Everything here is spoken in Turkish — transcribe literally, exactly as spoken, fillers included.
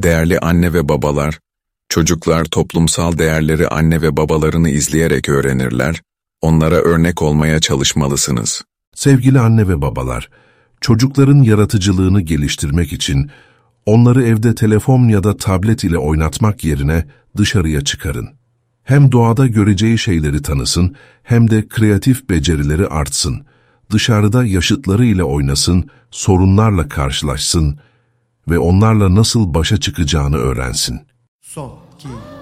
Değerli anne ve babalar, çocuklar toplumsal değerleri anne ve babalarını izleyerek öğrenirler, onlara örnek olmaya çalışmalısınız. Sevgili anne ve babalar, çocukların yaratıcılığını geliştirmek için onları evde telefon ya da tablet ile oynatmak yerine dışarıya çıkarın. Hem doğada göreceği şeyleri tanısın, hem de kreatif becerileri artsın. Dışarıda yaşıtları ile oynasın, sorunlarla karşılaşsın ve onlarla nasıl başa çıkacağını öğrensin. Son, iki,